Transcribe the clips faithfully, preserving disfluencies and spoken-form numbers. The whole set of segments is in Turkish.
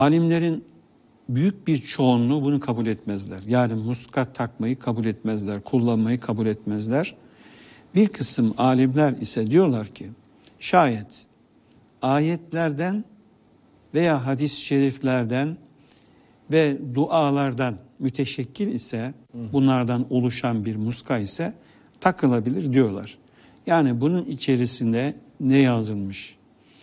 Alimlerin büyük bir çoğunluğu bunu kabul etmezler. Yani muska takmayı kabul etmezler, kullanmayı kabul etmezler. Bir kısım alimler ise diyorlar ki şayet ayetlerden veya hadis-i şeriflerden ve dualardan müteşekkil ise, bunlardan oluşan bir muska ise takılabilir diyorlar. Yani bunun içerisinde ne yazılmış?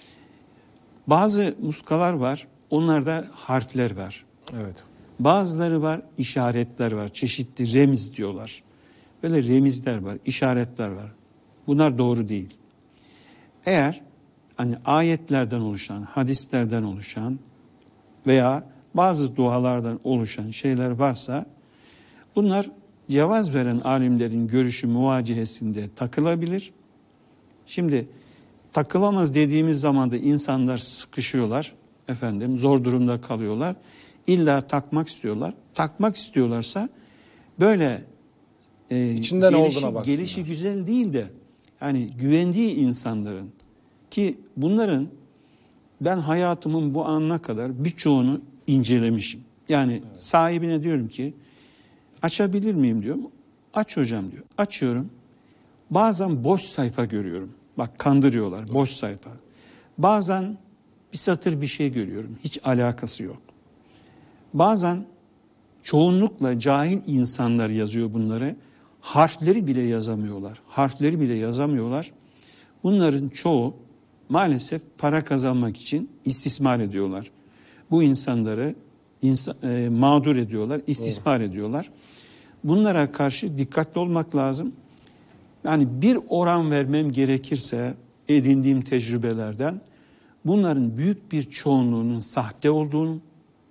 Bazı muskalar var, onlarda harfler var. Evet. Bazıları var, işaretler var, çeşitli remiz diyorlar. Böyle remizler var, işaretler var. Bunlar doğru değil. Eğer hani ayetlerden oluşan, hadislerden oluşan veya bazı dualardan oluşan şeyler varsa bunlar cevaz veren alimlerin görüşü muvacihesinde takılabilir. Şimdi takılamaz dediğimiz zaman da insanlar sıkışıyorlar, efendim zor durumda kalıyorlar. İlla takmak istiyorlar. Takmak istiyorlarsa böyle e, İçinden gelişi, olduğuna baksınlar. gelişi güzel değil de yani güvendiği insanların, ki bunların ben hayatımın bu anına kadar birçoğunu incelemişim. Yani evet. Sahibine diyorum ki açabilir miyim diyorum. Aç hocam diyor. Açıyorum. Bazen boş sayfa görüyorum. Bak kandırıyorlar. Evet. Boş sayfa. Bazen bir satır bir şey görüyorum. Hiç alakası yok. Bazen çoğunlukla cahil insanlar yazıyor bunları. Harfleri bile yazamıyorlar. Harfleri bile yazamıyorlar. Bunların çoğu maalesef para kazanmak için istismar ediyorlar. Bu insanları insan, e, mağdur ediyorlar, istismar evet. ediyorlar. Bunlara karşı dikkatli olmak lazım. Yani bir oran vermem gerekirse edindiğim tecrübelerden bunların büyük bir çoğunluğunun sahte olduğunu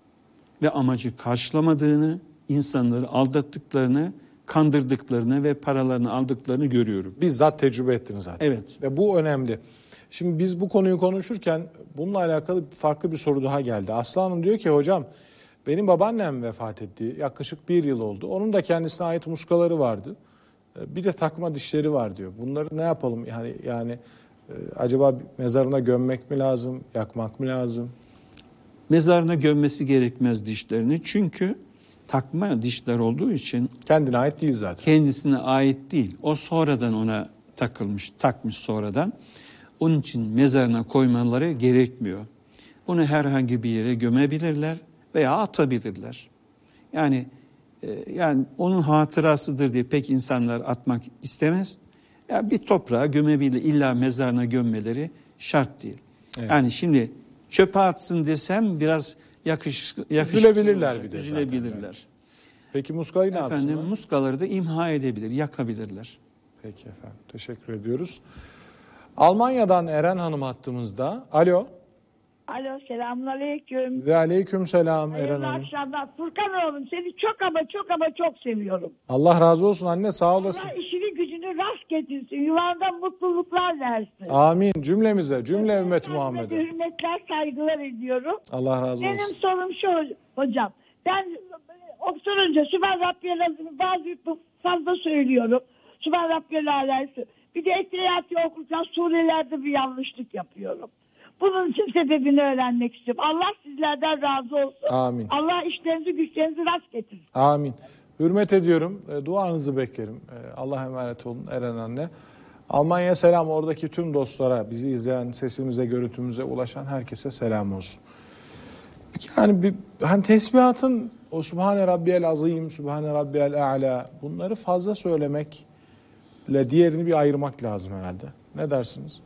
ve amacı karşılamadığını, insanları aldattıklarını, kandırdıklarını ve paralarını aldıklarını görüyorum. Bizzat tecrübe ettiniz zaten. Evet. Ve bu önemli. Şimdi biz bu konuyu konuşurken bununla alakalı farklı bir soru daha geldi. Aslı Hanım diyor ki hocam benim babaannem vefat etti. Yaklaşık bir yıl oldu. Onun da kendisine ait muskaları vardı. Bir de takma dişleri var diyor. Bunları ne yapalım? Yani yani e, acaba mezarına gömmek mi lazım? Yakmak mı lazım? Mezarına gömmesi gerekmez dişlerini. Çünkü takma dişler olduğu için kendine ait değil zaten. Kendisine ait değil. O sonradan ona takılmış, takmış sonradan. Onun için mezarına koymaları gerekmiyor. Bunu herhangi bir yere gömebilirler veya atabilirler. Yani e, yani onun hatırasıdır diye pek insanlar atmak istemez. Ya bir toprağa gömebilir. İlla mezarına gömmeleri şart değil. Evet. Yani şimdi çöpe atsın desem biraz yakış, yakışıksız üzülebilirler olacak, bir de üzülebilirler. Zaten. Peki muskayı ne efendim, yapsınlar? Muskaları da imha edebilir, yakabilirler. Peki efendim. Teşekkür ediyoruz. Almanya'dan Eren Hanım hattımızda. Alo. Alo, selamünaleyküm. Ve aleyküm selam Eren Hayırlı Hanım. akşamlar. Furkan oğlum seni çok ama çok ama çok seviyorum. Allah razı olsun anne, sağ olasın. Allah işini gücünü rast getirsin. Yuvandan mutluluklar versin. Amin. Cümlemize, cümle evet, ümmeti Muhammed'e. Hürmetler, saygılar ediyorum. Allah razı olsun. Benim sorum şu hocam. Ben oturunca Sübhan Rabbiyel Azim'i bazı fazla söylüyorum. Sübhan Rabbiyel Alâ'sı. Bir de Ettehiyat'ı okurken surelerde bir yanlışlık yapıyorum. Bunun için sebebini öğrenmek istiyorum. Allah sizlerden razı olsun. Amin. Allah işlerinizi güçlerinizi rast getirsin. Amin. Hürmet ediyorum. E, duanızı beklerim. E, Allah'a emanet olun Eren anne. Almanya'ya selam, oradaki tüm dostlara, bizi izleyen, sesimize, görüntümüze ulaşan herkese selam olsun. Yani bir, hani tesbihatın o Sübhane Rabbiyel Azim, Sübhane Rabbiyel A'la bunları fazla söylemekle diğerini bir ayırmak lazım herhalde. Ne dersiniz?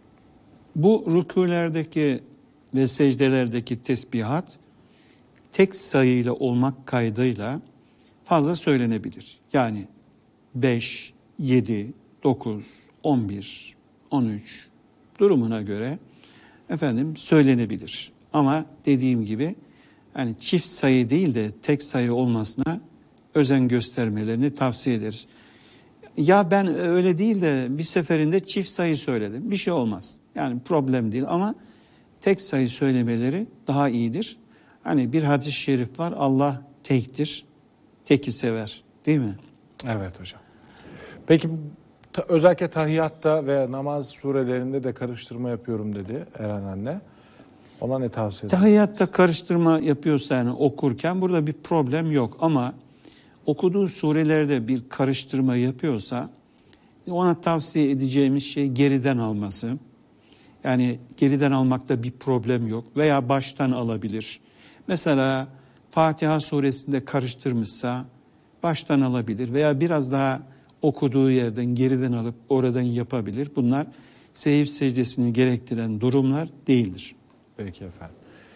Bu rükûlerdeki ve secdelerdeki tesbihat tek sayıyla olmak kaydıyla fazla söylenebilir. Yani beş, yedi, dokuz, on bir, on üç durumuna göre efendim söylenebilir. Ama dediğim gibi yani çift sayı değil de tek sayı olmasına özen göstermelerini tavsiye ederiz. Ya ben öyle değil de bir seferinde çift sayı söyledim. Bir şey olmaz. Yani problem değil ama tek sayı söylemeleri daha iyidir. Hani bir hadis-i şerif var. Allah tektir. Teki sever. Değil mi? Evet hocam. Peki ta, özellikle tahiyyatta ve namaz surelerinde de karıştırma yapıyorum dedi Eren anne. Ona ne tavsiye edersiniz? Tahiyyatta karıştırma yapıyorsa yani okurken burada bir problem yok ama okuduğu surelerde bir karıştırma yapıyorsa ona tavsiye edeceğimiz şey geriden alması. Yani geriden almakta bir problem yok veya baştan alabilir. Mesela Fatiha suresinde karıştırmışsa baştan alabilir veya biraz daha okuduğu yerden geriden alıp oradan yapabilir. Bunlar sehv secdesini gerektiren durumlar değildir. Peki efendim.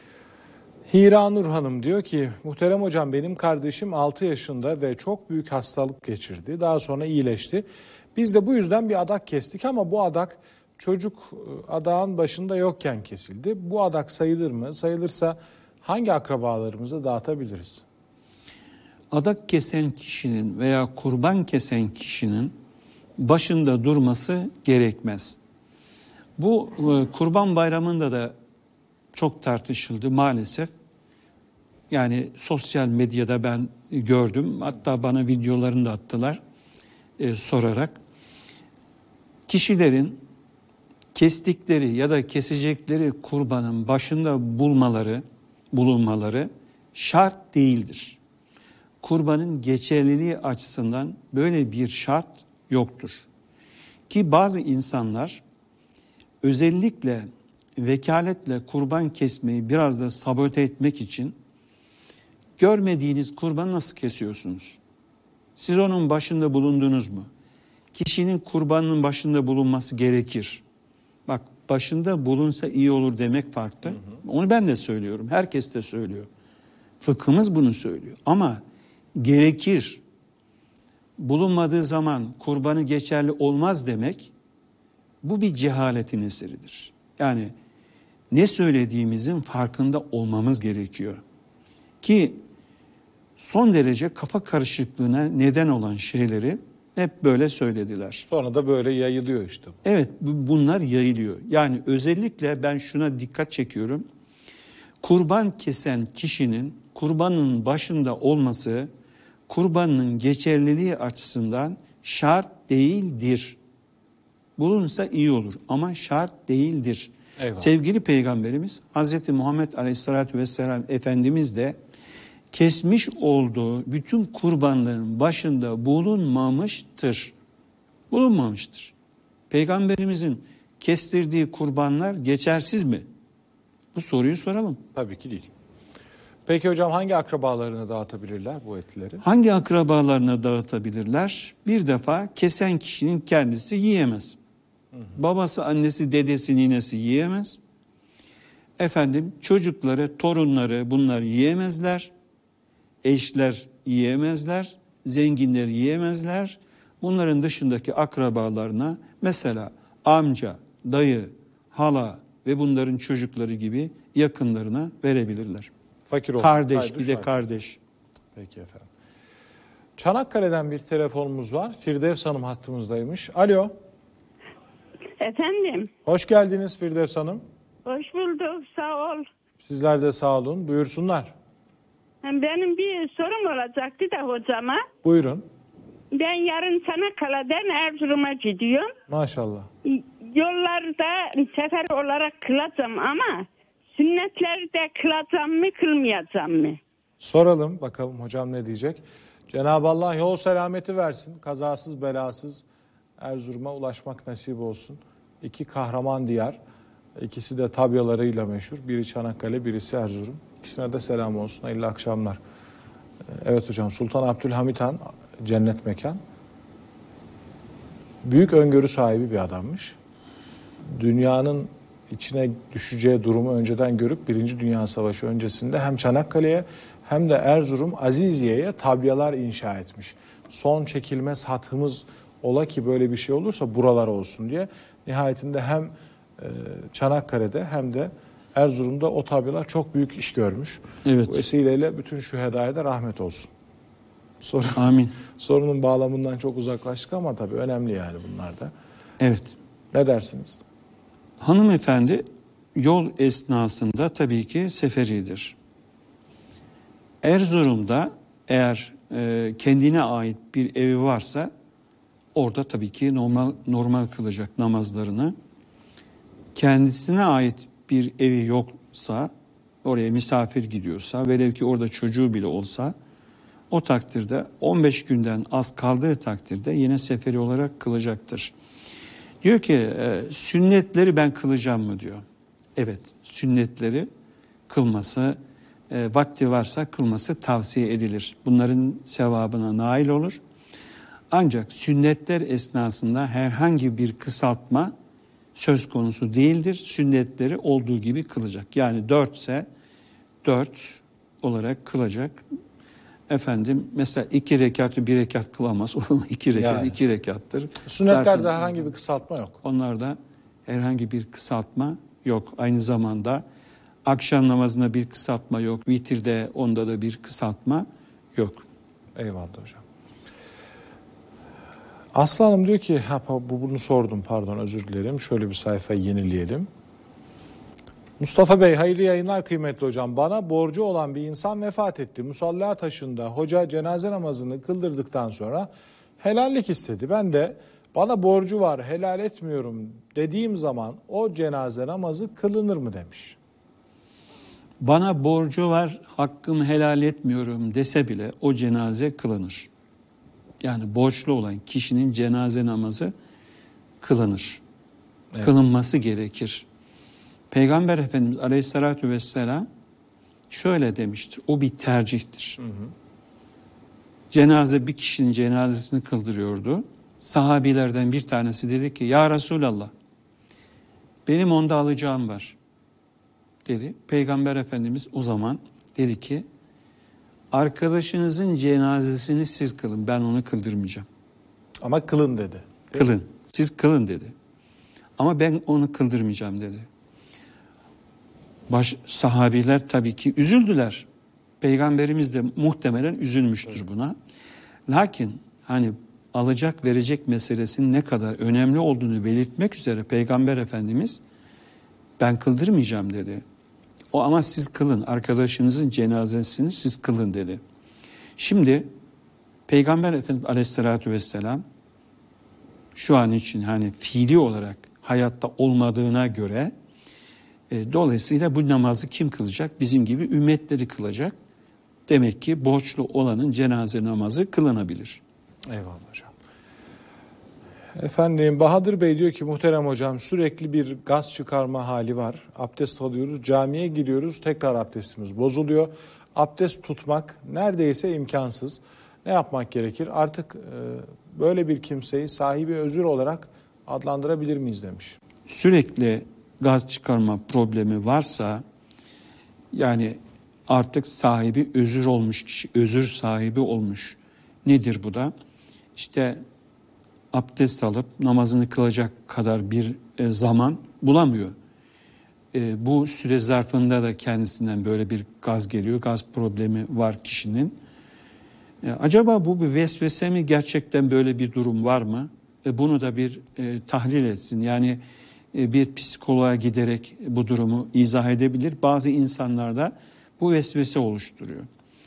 Hira Nur Hanım diyor ki, muhterem hocam benim kardeşim altı yaşında ve çok büyük hastalık geçirdi. Daha sonra iyileşti. Biz de bu yüzden bir adak kestik ama bu adak çocuk adağın başında yokken kesildi. Bu adak sayılır mı? Sayılırsa hangi akrabalarımıza dağıtabiliriz? Adak kesen kişinin veya kurban kesen kişinin başında durması gerekmez. Bu Kurban Bayramı'nda da çok tartışıldı maalesef. Yani sosyal medyada ben gördüm. Hatta bana videolarını da attılar e, sorarak. Kişilerin kestikleri ya da kesecekleri kurbanın başında bulmaları, bulunmaları şart değildir. Kurbanın geçerliliği açısından böyle bir şart yoktur. Ki bazı insanlar özellikle vekaletle kurban kesmeyi biraz da sabote etmek için görmediğiniz kurbanı nasıl kesiyorsunuz? Siz onun başında bulundunuz mu? Kişinin kurbanının başında bulunması gerekir. Bak başında bulunsa iyi olur demek farklı. Hı hı. Onu ben de söylüyorum. Herkes de söylüyor. Fıkhımız bunu söylüyor. Ama gerekir. Bulunmadığı zaman kurbanı geçerli olmaz demek bu bir cehaletin eseridir. Yani ne söylediğimizin farkında olmamız gerekiyor. Ki son derece kafa karışıklığına neden olan şeyleri hep böyle söylediler. Sonra da böyle yayılıyor işte. Evet, bunlar yayılıyor. Yani özellikle ben şuna dikkat çekiyorum. Kurban kesen kişinin kurbanın başında olması kurbanın geçerliliği açısından şart değildir. Bulunsa iyi olur ama şart değildir. Eyvallah. Sevgili Peygamberimiz Hazreti Muhammed Aleyhisselatü Vesselam Efendimiz de kesmiş olduğu bütün kurbanların başında bulunmamıştır. Bulunmamıştır. Peygamberimizin kestirdiği kurbanlar geçersiz mi? Bu soruyu soralım. Tabii ki değil. Peki hocam hangi akrabalarına dağıtabilirler bu etleri? Hangi akrabalarına dağıtabilirler? Bir defa kesen kişinin kendisi yiyemez. Hı hı. Babası, annesi, dedesi, ninesi yiyemez. Efendim çocukları, torunları bunlar yiyemezler. Eşler yiyemezler. Zenginler yiyemezler. Bunların dışındaki akrabalarına mesela amca, dayı, hala ve bunların çocukları gibi yakınlarına verebilirler. Fakir olsun. Kardeş, Hayır, bir de kardeş. Peki efendim. Çanakkale'den bir telefonumuz var. Firdevs Hanım hattımızdaymış. Alo. Efendim. Hoş geldiniz Firdevs Hanım. Hoş bulduk, sağ ol. Sizler de sağ olun. Buyursunlar. Benim bir sorum olacaktı da hocama. Buyurun. Ben yarın Çanakkale'den Erzurum'a gidiyorum. Maşallah. Yollarda sefer olarak kılacağım ama sünnetleri de kılacağım mı kılmayacağım mı? Soralım bakalım hocam ne diyecek. Cenab-ı Allah yol selameti versin. Kazasız belasız Erzurum'a ulaşmak nasip olsun. İki kahraman diyar. İkisi de tabyalarıyla meşhur. Biri Çanakkale, birisi Erzurum. İkisine de selam olsun. Hayırlı akşamlar. Evet hocam, Sultan Abdülhamit Han cennet mekan. Büyük öngörü sahibi bir adammış. Dünyanın içine düşeceği durumu önceden görüp Birinci Dünya Savaşı öncesinde hem Çanakkale'ye hem de Erzurum Aziziye'ye tabyalar inşa etmiş. Son çekilmez hatımız ola ki böyle bir şey olursa buralar olsun diye. Nihayetinde hem Çanakkale'de hem de Erzurum'da o tabyalar çok büyük iş görmüş. Evet. Bu vesileyle bütün şühedaya da rahmet olsun. Sorun, Amin. Sorunun bağlamından çok uzaklaştık ama tabii önemli yani bunlar da. Evet. Ne dersiniz? Hanımefendi yol esnasında tabii ki seferidir. Erzurum'da eğer e, kendine ait bir evi varsa orada tabii ki normal normal kılacak namazlarını. Kendisine ait bir evi yok gidiyorsa, oraya misafir gidiyorsa, velev ki orada çocuğu bile olsa, o takdirde on beş günden az kaldığı takdirde yine seferi olarak kılacaktır. Diyor ki e, sünnetleri ben kılacağım mı diyor. Evet, sünnetleri kılması, e, vakti varsa kılması tavsiye edilir. Bunların sevabına nail olur. Ancak sünnetler esnasında herhangi bir kısaltma söz konusu değildir. Sünnetleri olduğu gibi kılacak. Yani dört ise dört olarak kılacak. Efendim mesela iki rekatı bir rekat kılamaz. iki rekat Yani. iki rekattır. Sünnetlerde Zaten herhangi bir kısaltma yok. onlarda herhangi bir kısaltma yok. Aynı zamanda akşam namazında bir kısaltma yok. Vitirde onda da bir kısaltma yok. Eyvallah hocam. Aslı Hanım diyor ki, ha, bu bunu sordum pardon özür dilerim. Şöyle bir sayfayı yenileyelim. Mustafa Bey hayırlı yayınlar kıymetli hocam. Bana borcu olan bir insan vefat etti. Musalla taşında hoca cenaze namazını kıldırdıktan sonra helallik istedi. Ben de bana borcu var helal etmiyorum dediğim zaman o cenaze namazı kılınır mı demiş. Bana borcu var, hakkımı helal etmiyorum dese bile o cenaze kılınır. Yani borçlu olan kişinin cenaze namazı kılınır. Evet. Kılınması gerekir. Peygamber Efendimiz Aleyhisselatü Vesselam şöyle demiştir. O bir tercihtir. Hı hı. Cenaze bir kişinin cenazesini kıldırıyordu. Sahabilerden bir tanesi dedi ki ya Resulallah benim onda alacağım var dedi. Peygamber Efendimiz o zaman dedi ki arkadaşınızın cenazesini siz kılın, ben onu kıldırmayacağım. Ama kılın dedi. Kılın, siz kılın dedi. Ama ben onu kıldırmayacağım dedi. Baş, sahabiler tabii ki üzüldüler. Peygamberimiz de muhtemelen üzülmüştür buna. Lakin hani alacak verecek meselesinin ne kadar önemli olduğunu belirtmek üzere Peygamber Efendimiz ben kıldırmayacağım dedi. O ama siz kılın, arkadaşınızın cenazesini siz kılın dedi. Şimdi Peygamber Efendimiz Aleyhisselatü Vesselam şu an için hani fiili olarak hayatta olmadığına göre e, dolayısıyla bu namazı kim kılacak? Bizim gibi ümmetleri kılacak. Demek ki borçlu olanın cenaze namazı kılınabilir. Eyvallah hocam. Efendim Bahadır Bey diyor ki muhterem hocam sürekli bir gaz çıkarma hali var. Abdest alıyoruz, camiye gidiyoruz, tekrar abdestimiz bozuluyor. Abdest tutmak neredeyse imkansız. Ne yapmak gerekir? Artık e, böyle bir kimseyi sahibi özür olarak adlandırabilir miyiz demiş. Sürekli gaz çıkarma problemi varsa yani artık sahibi özür olmuş kişi, özür sahibi olmuş. Nedir bu da? İşte abdest alıp namazını kılacak kadar bir zaman bulamıyor. E, bu süre zarfında da kendisinden böyle bir gaz geliyor. Gaz problemi var kişinin. E, acaba bu bir vesvese mi? Gerçekten böyle bir durum var mı? E, bunu da bir e, tahlil etsin. Yani e, bir psikoloğa giderek bu durumu izah edebilir. Bazı insanlarda bu vesvese oluşturuyor.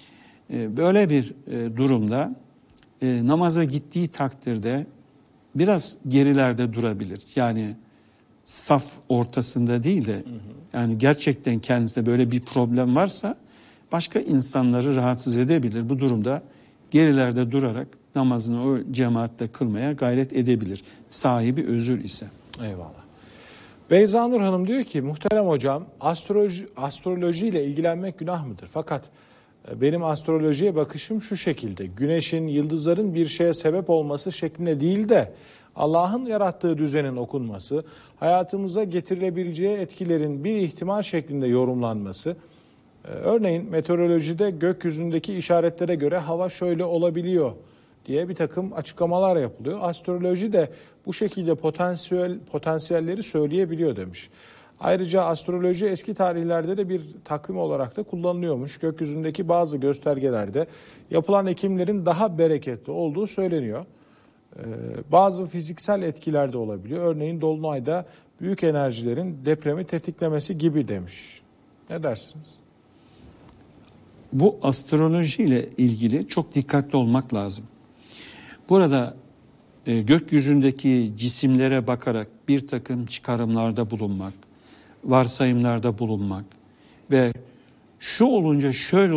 E, böyle bir e, durumda e, namaza gittiği takdirde biraz gerilerde durabilir. Yani saf ortasında değil de yani gerçekten kendisinde böyle bir problem varsa başka insanları rahatsız edebilir. Bu durumda gerilerde durarak namazını o cemaatle kılmaya gayret edebilir. Sahibi özür ise. Eyvallah. Beyza Nur Hanım diyor ki muhterem hocam astroloji, astroloji ile ilgilenmek günah mıdır? Fakat benim astrolojiye bakışım şu şekilde. Güneşin, yıldızların bir şeye sebep olması şeklinde değil de Allah'ın yarattığı düzenin okunması, hayatımıza getirilebileceği etkilerin bir ihtimal şeklinde yorumlanması. Örneğin meteorolojide gökyüzündeki işaretlere göre hava şöyle olabiliyor diye bir takım açıklamalar yapılıyor. Astroloji de bu şekilde potansiyel potansiyelleri söyleyebiliyor demiş. Ayrıca astroloji eski tarihlerde de bir takvim olarak da kullanılıyormuş. Gökyüzündeki bazı göstergelerde yapılan ekimlerin daha bereketli olduğu söyleniyor. Ee, bazı fiziksel etkiler de olabiliyor. Örneğin dolunayda büyük enerjilerin depremi tetiklemesi gibi demiş. Ne dersiniz? Bu astroloji ile ilgili çok dikkatli olmak lazım. Burada e, gökyüzündeki cisimlere bakarak bir takım çıkarımlarda bulunmak, varsayımlarda bulunmak, ve şu olunca şöyle